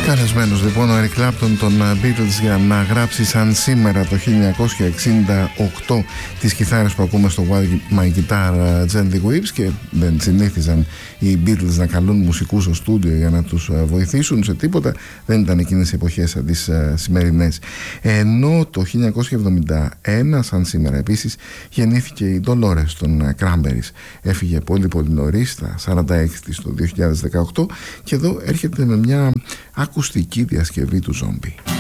Καλεσμένος λοιπόν ο Eric Clapton των Beatles για να γράψει σαν σήμερα το 1968 τις κιθάρες που ακούμε στο While My Guitar Gently Weeps, και δεν συνήθιζαν οι Beatles να καλούν μουσικούς στο στούντιο για να τους βοηθήσουν σε τίποτα, δεν ήταν εκείνες οι εποχές σαν τις σημερινές. Ενώ το 1971 σαν σήμερα επίσης γεννήθηκε η Dolores των Cranberries. Έφυγε πολύ νωρίς, στα 46 της το 2018, και εδώ έρχεται με μια ακουστική διασκευή του Zombie.